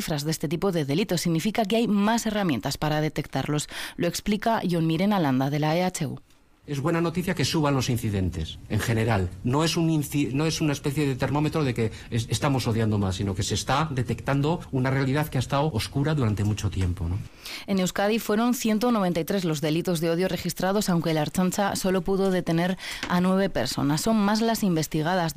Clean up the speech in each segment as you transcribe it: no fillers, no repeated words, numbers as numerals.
cifras de este tipo de delitos. Significa que hay más herramientas para detectarlos. Lo explica Jon Miren Alanda, de la EHU. Es buena noticia que suban los incidentes, en general. No es una especie de termómetro de que estamos odiando más, sino que se está detectando una realidad que ha estado oscura durante mucho tiempo, ¿no? En Euskadi fueron 193 los delitos de odio registrados, aunque la Ertzaintza solo pudo detener a 9 personas. Son más las investigadas,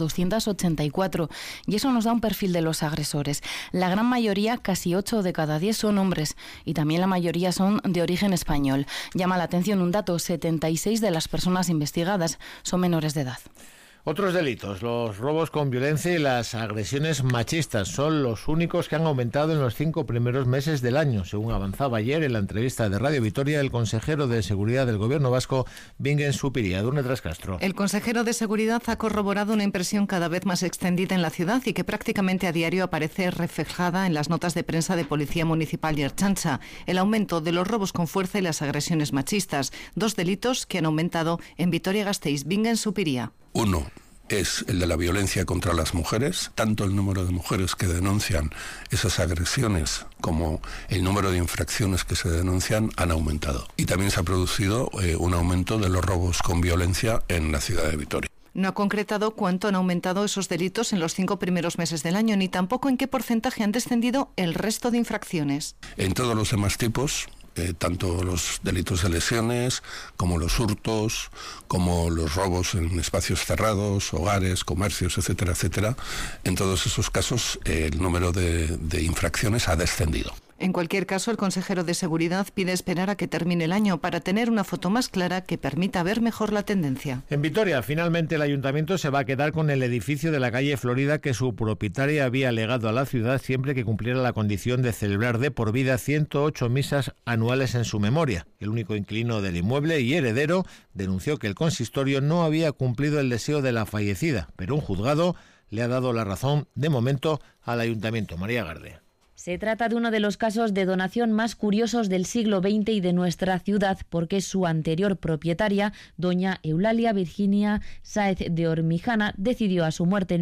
284, y eso nos da un perfil de los agresores. La gran mayoría, casi 8 de cada 10, son hombres, y también la mayoría son de origen español. Llama la atención un dato: 76 de las personas investigadas son menores de edad. Otros delitos, los robos con violencia y las agresiones machistas, son los únicos que han aumentado en los 5 primeros meses del año, según avanzaba ayer en la entrevista de Radio Vitoria el consejero de Seguridad del Gobierno vasco, Bingen Zupiria. Edurne Trascastro. El consejero de Seguridad ha corroborado una impresión cada vez más extendida en la ciudad y que prácticamente a diario aparece reflejada en las notas de prensa de Policía Municipal y Ertzaintza: el aumento de los robos con fuerza y las agresiones machistas, 2 delitos que han aumentado en Vitoria-Gasteiz. Bingen Zupiria. Uno es el de la violencia contra las mujeres. Tanto el número de mujeres que denuncian esas agresiones como el número de infracciones que se denuncian han aumentado. Y también se ha producido un aumento de los robos con violencia en la ciudad de Vitoria. No ha concretado cuánto han aumentado esos delitos en los 5 primeros meses del año, ni tampoco en qué porcentaje han descendido el resto de infracciones. En todos los demás tipos, tanto los delitos de lesiones, como los hurtos, como los robos en espacios cerrados, hogares, comercios, etcétera, etcétera, en todos esos casos el número de infracciones ha descendido. En cualquier caso, el consejero de Seguridad pide esperar a que termine el año para tener una foto más clara que permita ver mejor la tendencia. En Vitoria, finalmente el ayuntamiento se va a quedar con el edificio de la calle Florida que su propietaria había legado a la ciudad siempre que cumpliera la condición de celebrar de por vida 108 misas anuales en su memoria. El único inquilino del inmueble y heredero denunció que el consistorio no había cumplido el deseo de la fallecida, pero un juzgado le ha dado la razón de momento al ayuntamiento. María Garde. Se trata de uno de los casos de donación más curiosos del siglo XX y de nuestra ciudad, porque su anterior propietaria, doña Eulalia Virginia Sáez de Ormijana, decidió a su muerte en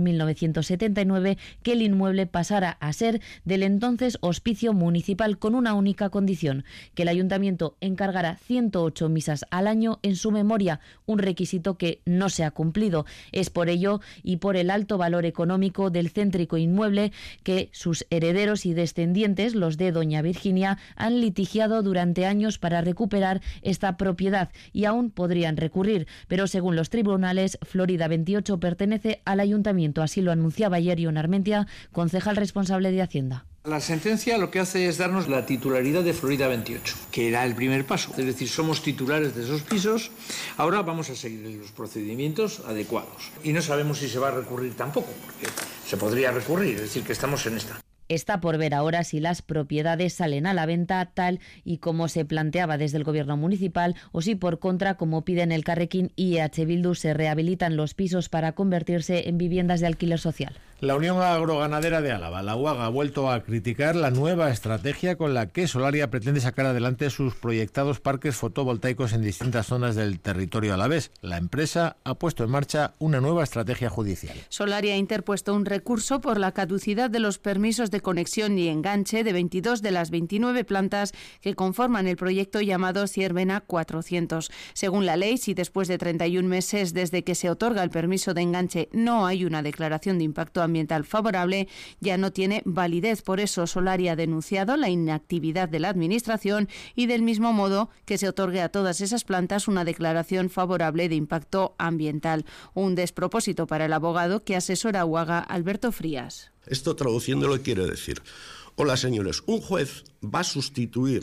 1979 que el inmueble pasara a ser del entonces Hospicio Municipal, con una única condición: que el ayuntamiento encargara 108 misas al año en su memoria, un requisito que no se ha cumplido. Es por ello y por el alto valor económico del céntrico inmueble que sus herederos y descendientes, los de doña Virginia, han litigiado durante años para recuperar esta propiedad y aún podrían recurrir, pero según los tribunales, Florida 28 pertenece al ayuntamiento. Así lo anunciaba ayer Jon Armentia, concejal responsable de Hacienda. La sentencia lo que hace es darnos la titularidad de Florida 28, que era el primer paso. Es decir, somos titulares de esos pisos. Ahora vamos a seguir los procedimientos adecuados. Y no sabemos si se va a recurrir tampoco, porque se podría recurrir, es decir, que estamos en esta. Está por ver ahora si las propiedades salen a la venta tal y como se planteaba desde el gobierno municipal, o si por contra, como piden el Elkarrekin y EH Bildu, se rehabilitan los pisos para convertirse en viviendas de alquiler social. La Unión Agroganadera de Álava, la UAG, ha vuelto a criticar la nueva estrategia con la que Solaria pretende sacar adelante sus proyectados parques fotovoltaicos en distintas zonas del territorio alavés. La empresa ha puesto en marcha una nueva estrategia judicial. Solaria ha interpuesto un recurso por la caducidad de los permisos de conexión y enganche de 22 de las 29 plantas que conforman el proyecto llamado Siervena 400. Según la ley, si después de 31 meses desde que se otorga el permiso de enganche no hay una declaración de impacto ambiental favorable, ya no tiene validez. Por eso Solaria ha denunciado la inactividad de la Administración y del mismo modo que se otorgue a todas esas plantas una declaración favorable de impacto ambiental. Un despropósito para el abogado que asesora a UAGA, Alberto Frías. Esto, traduciéndolo, quiere decir: hola señores, un juez va a sustituir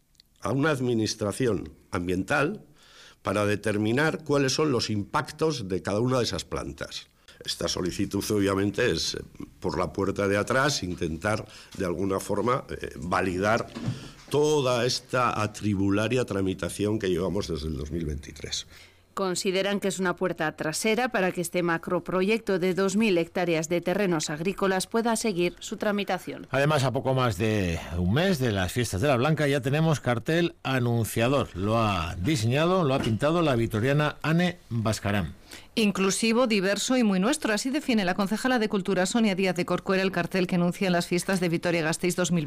a una administración ambiental para determinar cuáles son los impactos de cada una de esas plantas. Esta solicitud obviamente es por la puerta de atrás intentar de alguna forma validar toda esta atribularia tramitación que llevamos desde el 2023. Consideran que es una puerta trasera para que este macroproyecto de 2.000 hectáreas de terrenos agrícolas pueda seguir su tramitación. Además, a poco más de un mes de las fiestas de la Blanca ya tenemos cartel anunciador. Lo ha diseñado, lo ha pintado la vitoriana Anne Bascarán. Inclusivo, diverso y muy nuestro. Así define la concejala de Cultura Sonia Díaz de Corcuera el cartel que anuncia las fiestas de Vitoria-Gasteiz 2020.